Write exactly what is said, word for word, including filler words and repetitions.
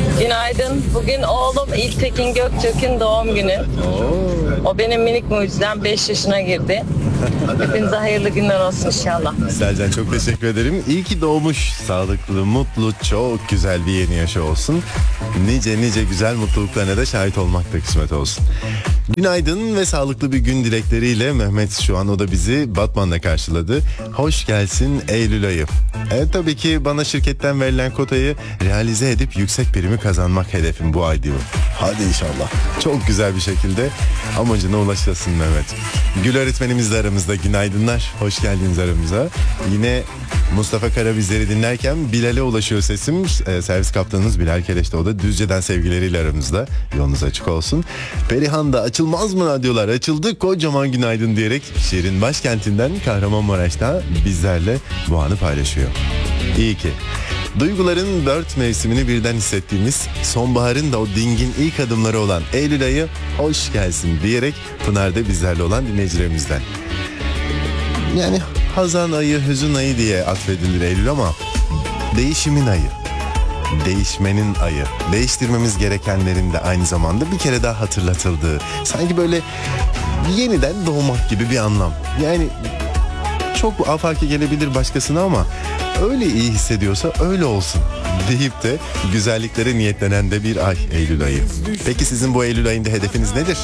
Günaydın. Bugün oğlum İltekin Göktürk'ün doğum günü. O benim minik mucizem, beş yaşına girdi. Hepinize hayırlı günler olsun inşallah. Selcan çok teşekkür ederim. İyi ki doğmuş. Sağlıklı, mutlu, çok güzel bir yeni yaşı olsun. Nice nice güzel mutluluklarına da şahit olmak da kısmet olsun. Günaydın ve sağlıklı bir gün dilekleriyle Mehmet şu an o da bizi Batman'la karşıladı. Hoş gelsin Eylül ayı. Evet tabii ki bana şirketten verilen kotayı realize edip yüksek primi kazanmak hedefim bu ay diyor. Hadi inşallah. Çok güzel bir şekilde amacına ulaşasın Mehmet. Gül öğretmenimiz de aramızda. Günaydınlar. Hoş geldiniz aramıza. Yine Mustafa Karabizleri dinlerken Bilal'e ulaşıyor sesim. Ee, servis kaptanımız Bilal Keleş de o da Düzce'den sevgileriyle aramızda. Yolunuz açık olsun. Perihan da açılmaz mı radyolar? Açıldı, kocaman günaydın diyerek şehrin başkentinden Kahramanmaraş'ta bizlerle bu anı paylaşıyor. İyi ki. Duyguların dört mevsimini birden hissettiğimiz, sonbaharın da o dingin ilk adımları olan Eylül ayı hoş gelsin diyerek Pınar'da bizlerle olan dinleyicilerimizden. Yani Hazan ayı, hüzün ayı diye atfedilir Eylül ama değişimin ayı. Değişmenin ayı. Değiştirmemiz gerekenlerin de aynı zamanda bir kere daha hatırlatıldığı, sanki böyle yeniden doğmak gibi bir anlam. Yani çok afaki gelebilir başkasına ama öyle iyi hissediyorsa öyle olsun deyip de güzelliklere niyetlenen de bir ay Eylül ayı. Peki sizin bu Eylül ayında hedefiniz nedir?